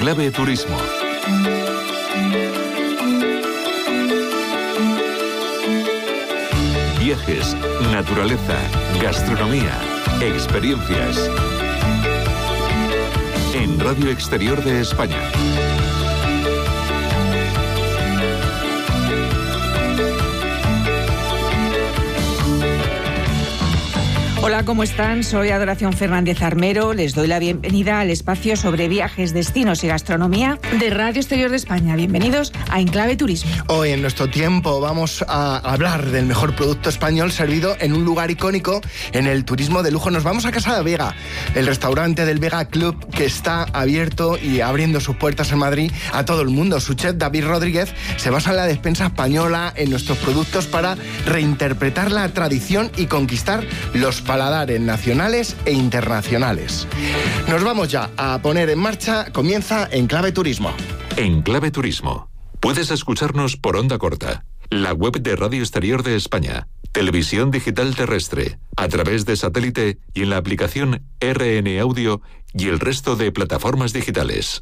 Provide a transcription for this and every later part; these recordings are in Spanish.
Clave Turismo. Viajes, naturaleza, gastronomía, experiencias. En Radio Exterior de España. Hola, ¿cómo están? Soy Adoración Fernández Armero. Les doy la bienvenida al espacio sobre viajes, destinos y gastronomía de Radio Exterior de España. Bienvenidos a Enclave Turismo. Hoy en nuestro tiempo vamos a hablar del mejor producto español servido en un lugar icónico en el turismo de lujo. Nos vamos a Casa Vega, el restaurante del Vega Club, que está abierto y abriendo sus puertas en Madrid a todo el mundo. Su chef, David Rodríguez, se basa en la despensa española, en nuestros productos, para reinterpretar la tradición y conquistar los paladares nacionales e internacionales. Nos vamos ya a poner en marcha. Comienza Enclave Turismo. Enclave Turismo. Puedes escucharnos por onda corta, la web de Radio Exterior de España, televisión digital terrestre, a través de satélite y en la aplicación RN Audio y el resto de plataformas digitales.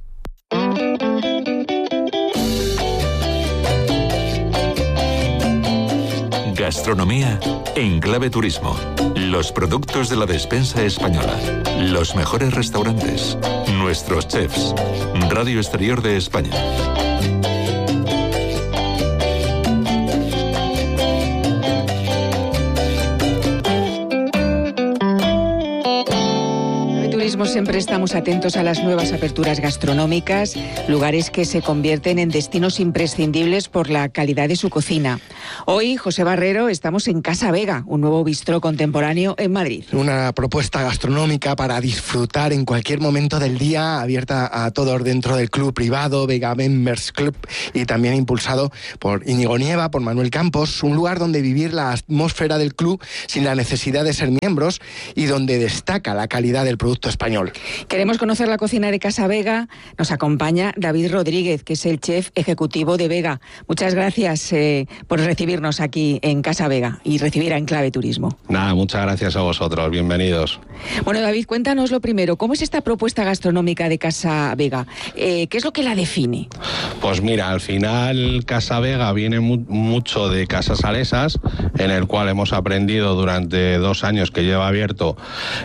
Gastronomía en Clave Turismo. Los productos de la despensa española. Los mejores restaurantes. Nuestros chefs. Radio Exterior de España. Siempre estamos atentos a las nuevas aperturas gastronómicas, lugares que se convierten en destinos imprescindibles por la calidad de su cocina. Hoy, José Barrero, estamos en Casa Vega, un nuevo bistró contemporáneo en Madrid. Una propuesta gastronómica para disfrutar en cualquier momento del día, abierta a todos dentro del club privado Vega Members Club, y también impulsado por Íñigo Nieva, por Manuel Campos. Un lugar donde vivir la atmósfera del club sin la necesidad de ser miembros y donde destaca la calidad del producto español. Queremos conocer la cocina de Casa Vega. Nos acompaña David Rodríguez, que es el chef ejecutivo de Vega. Muchas gracias por recibirnos aquí en Casa Vega y recibir a Enclave Turismo. Nada, muchas gracias a vosotros. Bienvenidos. Bueno, David, cuéntanos lo primero. ¿Cómo es esta propuesta gastronómica de Casa Vega? ¿Qué es lo que la define? Pues mira, al final Casa Vega viene mucho de Casas Salesas, en el cual hemos aprendido durante 2 años que lleva abierto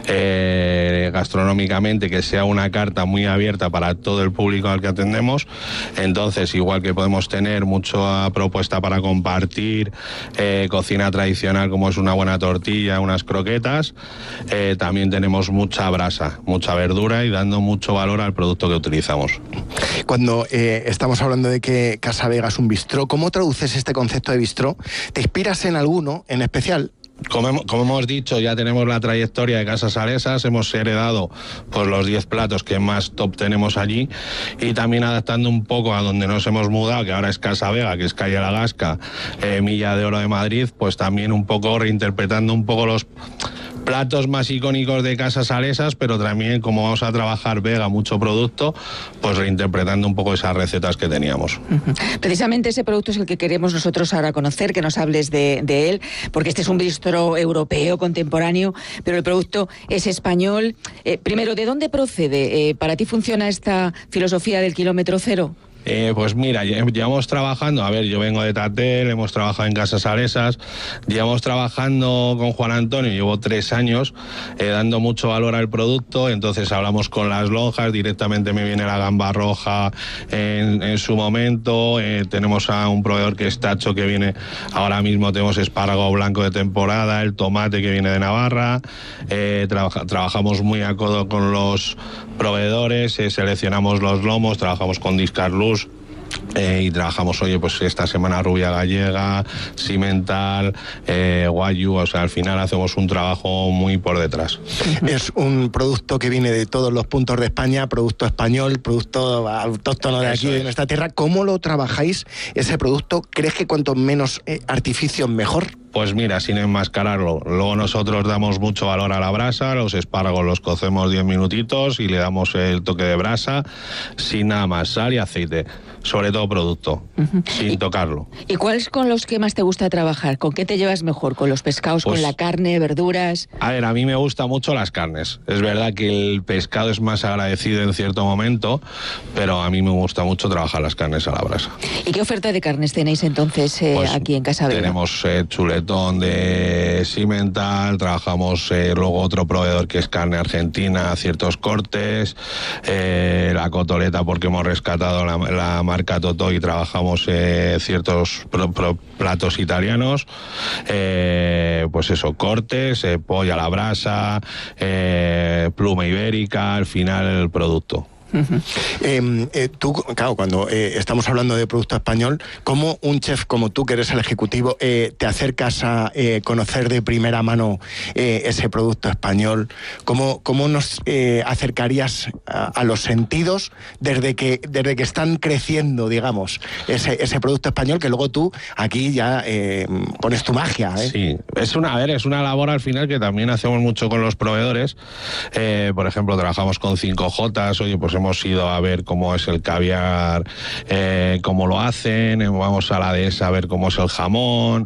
gastronómicamente, que sea una carta muy abierta para todo el público al que atendemos. Entonces, igual que podemos tener mucha propuesta para compartir, cocina tradicional como es una buena tortilla, unas croquetas, también tenemos mucha brasa, mucha verdura y dando mucho valor al producto que utilizamos. Cuando estamos hablando de que Casa Vega es un bistró, ¿cómo traduces este concepto de bistró? ¿Te inspiras en alguno en especial? Como hemos dicho, ya tenemos la trayectoria de Casas Salesas, hemos heredado pues los 10 platos que más top tenemos allí, y también adaptando un poco a donde nos hemos mudado, que ahora es Casa Vega, que es calle La Gasca, Milla de Oro de Madrid, pues también un poco reinterpretando un poco los platos más icónicos de Casas Salesas, pero también, como vamos a trabajar Vega, mucho producto, pues reinterpretando un poco esas recetas que teníamos. Precisamente ese producto es el que queremos nosotros ahora conocer, que nos hables de él, porque este es un bistró europeo, contemporáneo, pero el producto es español. Primero, ¿de dónde procede? ¿Para ti funciona esta filosofía del kilómetro cero? Pues mira, llevamos trabajando, yo vengo de Tatel, hemos trabajado en Casas Salesas, llevamos trabajando con Juan Antonio, llevo 3 años dando mucho valor al producto. Entonces hablamos con las lonjas, directamente me viene la gamba roja en su momento, tenemos a un proveedor que es Tacho, que viene ahora mismo, tenemos espárrago blanco de temporada, el tomate que viene de Navarra, trabajamos muy a codo con los proveedores, seleccionamos los lomos, trabajamos con Discarlus, y trabajamos, pues esta semana rubia gallega, Simmental, Wagyu, o sea, al final hacemos un trabajo muy por detrás. Es un producto que viene de todos los puntos de España, producto español, producto autóctono de aquí, de nuestra tierra. ¿Cómo lo trabajáis ese producto? ¿Crees que cuanto menos artificios mejor? Pues mira, sin enmascararlo. Luego nosotros damos mucho valor a la brasa, los espárragos los cocemos 10 minutitos y le damos el toque de brasa sin nada más, sal y aceite. Sobre sobre todo producto, sin tocarlo. ¿Y cuáles con los que más te gusta trabajar? ¿Con qué te llevas mejor? ¿Con los pescados, Pues, con la carne, verduras? A ver, a mí me gustan mucho las carnes. Es verdad que el pescado es más agradecido en cierto momento, pero a mí me gusta mucho trabajar las carnes a la brasa. ¿Y qué oferta de carnes tenéis entonces Pues aquí en Casa Vega? tenemos chuletón de Simmental, trabajamos luego otro proveedor que es carne argentina, ciertos cortes, la cotoleta porque hemos rescatado la marca Totò y trabajamos ciertos platos italianos, pues eso, cortes, pollo a la brasa, pluma ibérica, al final el producto. Tú, claro, cuando estamos hablando de producto español, ¿cómo un chef como tú, que eres el ejecutivo, te acercas a conocer de primera mano ese producto español? ¿Cómo nos acercarías a los sentidos desde que están creciendo, digamos, ese producto español, que luego tú aquí ya pones tu magia? Sí, es una labor al final que también hacemos mucho con los proveedores. Por ejemplo, trabajamos con 5J, oye, pues hemos ido a ver cómo es el caviar, cómo lo hacen, vamos a la dehesa a ver cómo es el jamón,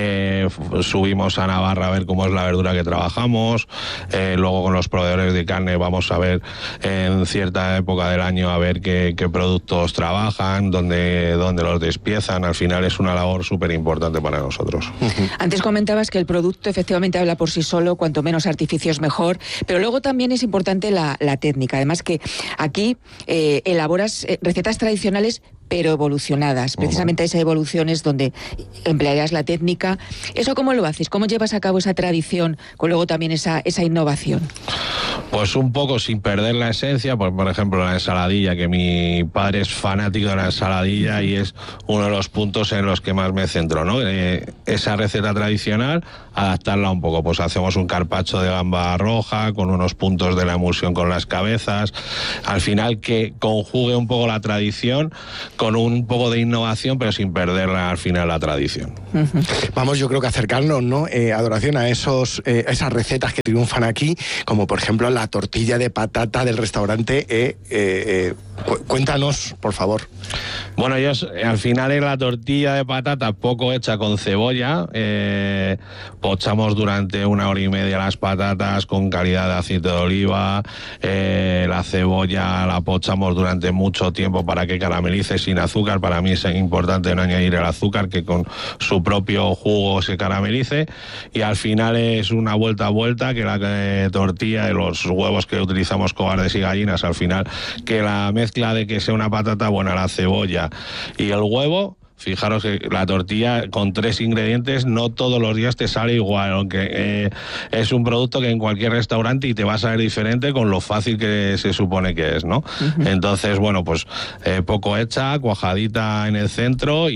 subimos a Navarra a ver cómo es la verdura que trabajamos, luego con los proveedores de carne vamos a ver en cierta época del año a ver qué productos trabajan, dónde los despiezan. Al final es una labor súper importante para nosotros. Antes comentabas que el producto efectivamente habla por sí solo, cuanto menos artificios mejor, pero luego también es importante la técnica. Además que aquí elaboras recetas tradicionales pero evolucionadas. Precisamente esa evolución es donde emplearías la técnica. ¿Eso cómo lo haces? ¿Cómo llevas a cabo esa tradición con luego también esa innovación? Pues un poco sin perder la esencia, por ejemplo la ensaladilla, que mi padre es fanático de la ensaladilla y es uno de los puntos en los que más me centro, ¿no? Esa receta tradicional, adaptarla un poco, pues hacemos un carpaccio de gamba roja con unos puntos de la emulsión con las cabezas, al final que conjugue un poco la tradición con un poco de innovación, pero sin perder al final la tradición. Vamos, yo creo que acercarnos, ¿no? Adoración, a esas recetas que triunfan aquí, como por ejemplo la tortilla de patata del restaurante. Cuéntanos, por favor. Bueno, al final es la tortilla de patata poco hecha con cebolla. Pochamos durante 1 hora y media las patatas con calidad de aceite de oliva. La cebolla la pochamos durante mucho tiempo para que caramelice sin azúcar. Para mí es importante no añadir el azúcar, que con su propio jugo se caramelice. Y al final es una vuelta a vuelta, que la tortilla y los huevos que utilizamos, cobardes y gallinas, al final que la mezcla de que sea una patata buena, la cebolla y el huevo. Fijaros que la tortilla con 3 ingredientes no todos los días te sale igual, aunque es un producto que en cualquier restaurante y te va a salir diferente con lo fácil que se supone que es, ¿no? Entonces, bueno, pues poco hecha, cuajadita en el centro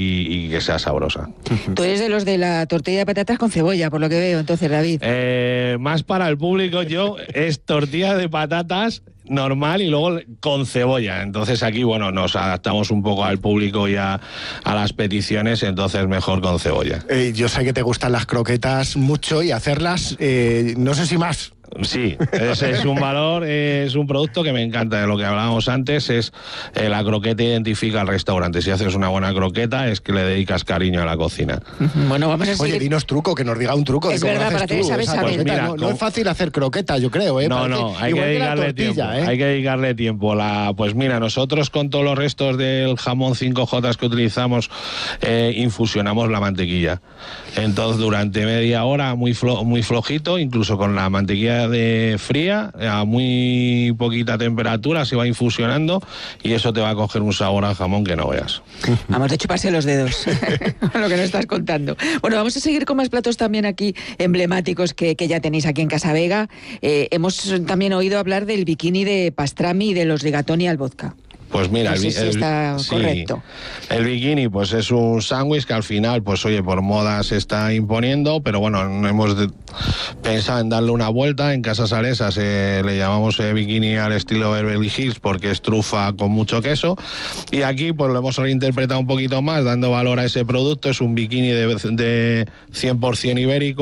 y que sea sabrosa. Tú eres de los de la tortilla de patatas con cebolla, por lo que veo, entonces, David. Más para el público, es tortilla de patatas normal y luego con cebolla. Entonces aquí, bueno, nos adaptamos un poco al público y a las peticiones, entonces mejor con cebolla. Yo sé que te gustan las croquetas mucho y hacerlas, no sé si más. Sí, ese es un valor, es un producto que me encanta. De lo que hablábamos antes es la croqueta identifica al restaurante. Si haces una buena croqueta es que le dedicas cariño a la cocina. Bueno, vamos a seguir. Oye, dinos truco, que nos diga un truco. Es verdad, para que sabes saber. Pues mira, no es fácil hacer croqueta, yo creo. No, hay que dedicarle tiempo. Hay que dedicarle tiempo. Pues mira, nosotros con todos los restos del jamón 5J que utilizamos, infusionamos la mantequilla. Entonces durante media hora muy flojito, incluso con la mantequilla de fría a muy poquita temperatura se va infusionando y eso te va a coger un sabor al jamón que no veas. Vamos, de chuparse los dedos lo que nos estás contando. Bueno, vamos a seguir con más platos también aquí emblemáticos que ya tenéis aquí en Casa Vega. Hemos también oído hablar del bikini de pastrami y de los rigatoni al vodka. Pues mira, no sé si está correcto. El bikini pues es un sándwich que al final, pues oye, por moda se está imponiendo, pero bueno, hemos pensado en darle una vuelta. En Casa Salesas le llamamos bikini al estilo Beverly Hills porque es trufa con mucho queso, y aquí pues lo hemos reinterpretado un poquito más, dando valor a ese producto. Es un bikini de 100% ibérico,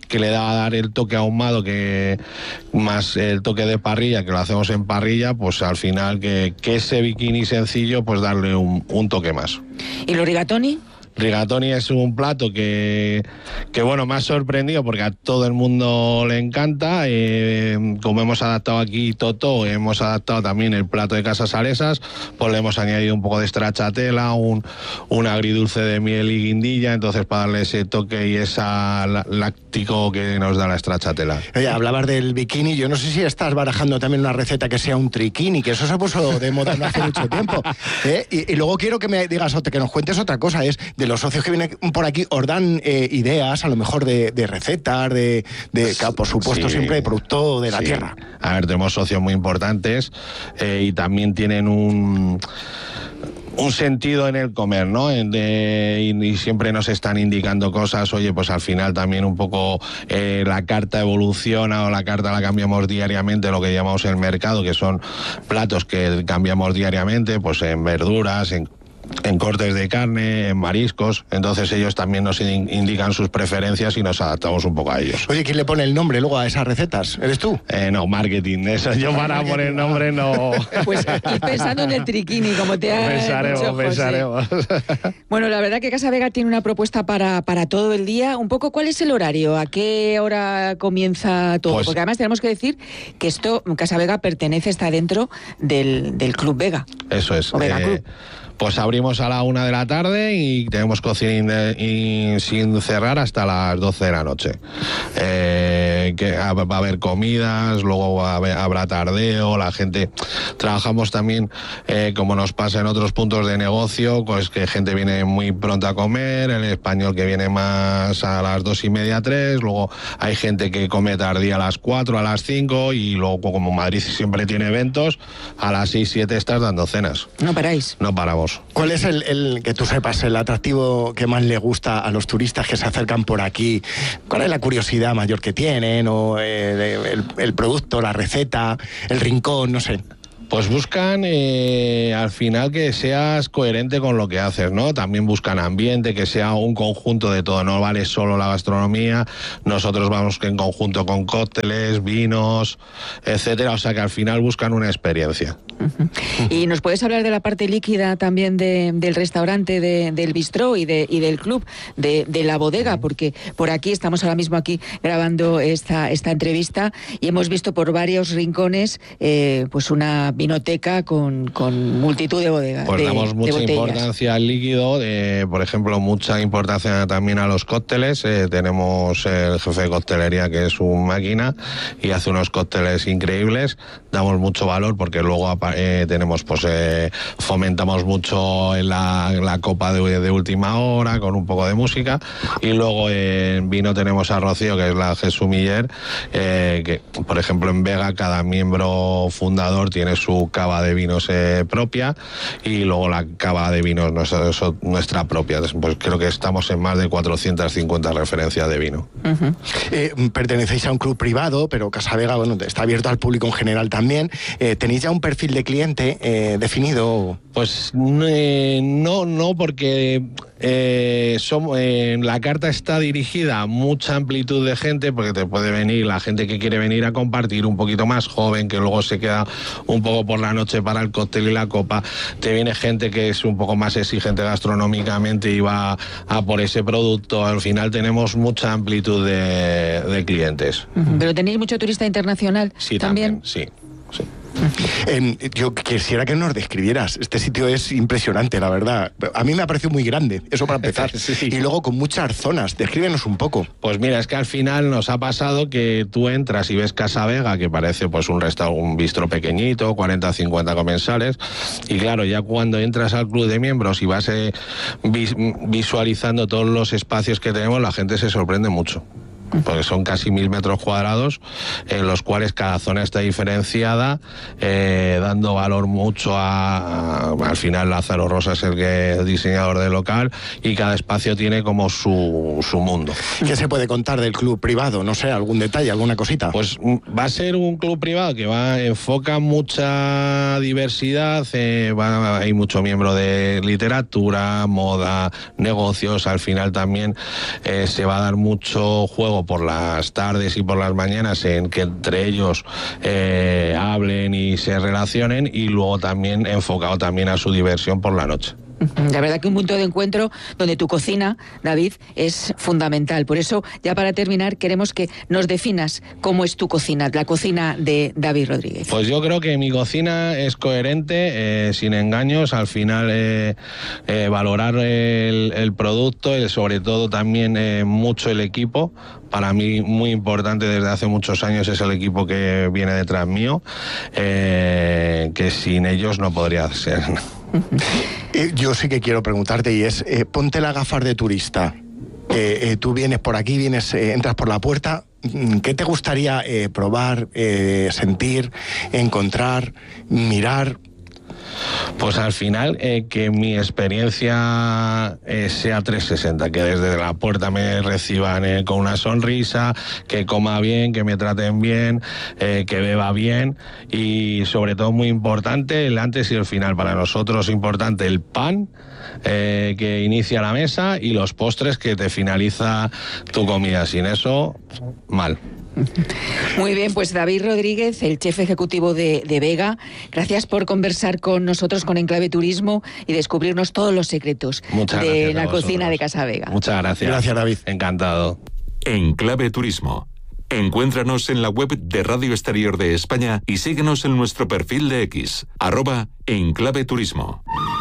que le da a dar el toque ahumado, que más el toque de parrilla, que lo hacemos en parrilla, pues al final que ese bikini sencillo, pues darle un toque más. ¿Y los rigatoni? Rigatoni es un plato que bueno, me ha sorprendido porque a todo el mundo le encanta. Como hemos adaptado aquí Totó, hemos adaptado también el plato de Casa Salesas, pues le hemos añadido un poco de stracciatella, un agridulce de miel y guindilla, entonces para darle ese toque y ese láctico que nos da la stracciatella. Oye, hablabas del bikini, yo no sé si estás barajando también una receta que sea un triquini, que eso se puso de moda no hace mucho tiempo. Y luego quiero que me digas, que nos cuentes otra cosa, es de los socios que vienen por aquí, os dan ideas a lo mejor de recetas, claro, por supuesto, sí, siempre de producto de la tierra. A ver, tenemos socios muy importantes y también tienen un sentido en el comer, ¿no? Y siempre nos están indicando cosas. Oye, pues al final también un poco la carta evoluciona, o la carta la cambiamos diariamente, lo que llamamos el mercado, que son platos que cambiamos diariamente, pues en verduras, en cortes de carne, en mariscos. Entonces ellos también nos indican sus preferencias y nos adaptamos un poco a ellos. Oye, ¿quién le pone el nombre luego a esas recetas? ¿Eres tú? No, marketing. Eso yo para poner nombre no... Pues ir pensando en el triquini, como te ha Pensaremos. Bueno, la verdad que Casa Vega tiene una propuesta para todo el día. Un poco, ¿cuál es el horario? ¿A qué hora comienza todo? Porque además tenemos que decir que Casa Vega está dentro del Club Vega. Eso es. O Vega Club. Pues abrimos a la 1 de la tarde y tenemos cocina sin cerrar hasta las 12 de la noche. Que va a haber comidas, luego habrá tardeo, la gente... Trabajamos también, como nos pasa en otros puntos de negocio, pues que gente viene muy pronto a comer, el español que viene más a las 2:30, 3, luego hay gente que come tardía a las 4, a las 5, y luego, como Madrid siempre tiene eventos, a las 6, 7 estás dando cenas. No paráis. No paramos. ¿Cuál es el que tú sepas, el atractivo que más le gusta a los turistas que se acercan por aquí? ¿Cuál es la curiosidad mayor que tienen? ¿O el producto, la receta, el rincón, no sé? Pues buscan al final que seas coherente con lo que haces, ¿no? También buscan ambiente, que sea un conjunto de todo, no vale solo la gastronomía. Nosotros vamos en conjunto con cócteles, vinos, etcétera, o sea que al final buscan una experiencia. Uh-huh. ¿Y nos puedes hablar de la parte líquida también del restaurante, del bistró y del club, de la bodega? Porque por aquí, estamos ahora mismo aquí grabando esta entrevista y hemos visto por varios rincones pues una vinoteca con multitud de bodegas. Pues damos mucha importancia al líquido, por ejemplo, mucha importancia también a los cócteles. Tenemos el jefe de coctelería, que es un máquina y hace unos cócteles increíbles. Damos mucho valor porque luego tenemos, pues fomentamos mucho en la copa de última hora con un poco de música, y luego en vino tenemos a Rocío, que es la Jesús Miller, que por ejemplo en Vega cada miembro fundador tiene su cava de vinos propia, y luego la cava de vinos nuestra propia. Pues creo que estamos en más de 450 referencias de vino. Uh-huh. Pertenecéis a un club privado, pero Casa Vega, bueno, está abierto al público en general también. ¿Tenéis ya un perfil de cliente definido? Pues no, porque la carta está dirigida a mucha amplitud de gente, porque te puede venir la gente que quiere venir a compartir, un poquito más joven, que luego se queda un poco por la noche para el cóctel y la copa. Te viene gente que es un poco más exigente gastronómicamente y va a por ese producto. Al final tenemos mucha amplitud de clientes. Uh-huh. ¿Pero tenéis mucho turista internacional? Sí, también, sí. Yo quisiera que nos describieras. Este sitio es impresionante, la verdad. A mí me ha parecido muy grande, eso para empezar. Sí. Y luego con muchas zonas. Descríbenos un poco. Pues mira, es que al final nos ha pasado que tú entras y ves Casa Vega, que parece pues un bistro pequeñito, 40 o 50 comensales, y claro, ya cuando entras al club de miembros y vas visualizando todos los espacios que tenemos, la gente se sorprende mucho. Porque son casi 1000 metros cuadrados, en los cuales cada zona está diferenciada, dando valor mucho al final Lázaro Rosa es el diseñador del local, y cada espacio tiene como su mundo. ¿Qué se puede contar del club privado? No sé, algún detalle, alguna cosita. Pues va a ser un club privado que enfoca mucha mucha diversidad, hay mucho miembro de literatura, moda, negocios. Al final también se va a dar mucho juego por las tardes y por las mañanas en que entre ellos hablen y se relacionen, y luego también enfocado también a su diversión por la noche. La verdad que un punto de encuentro donde tu cocina, David, es fundamental. Por eso, ya para terminar, queremos que nos definas cómo es tu cocina, la cocina de David Rodríguez. Pues yo creo que mi cocina es coherente, sin engaños. Al final, valorar el producto, sobre todo también mucho el equipo. Para mí, muy importante desde hace muchos años, es el equipo que viene detrás mío, que sin ellos no podría ser. Yo sí que quiero preguntarte, y es, ponte las gafas de turista. Tú vienes por aquí, entras por la puerta. ¿Qué te gustaría probar, sentir, encontrar, mirar? Pues al final que mi experiencia sea 360, que desde la puerta me reciban con una sonrisa, que coma bien, que me traten bien, que beba bien, y sobre todo muy importante el antes y el final. Para nosotros importante el pan que inicia la mesa y los postres que te finaliza tu comida. Sin eso, mal. Muy bien, pues David Rodríguez, el chef ejecutivo de Vega, gracias por conversar con nosotros con Enclave Turismo y descubrirnos todos los secretos de la cocina de Casa Vega. Muchas gracias. Gracias, David. Encantado. Enclave Turismo. Encuéntranos en la web de Radio Exterior de España y síguenos en nuestro perfil de X, @Enclave Turismo.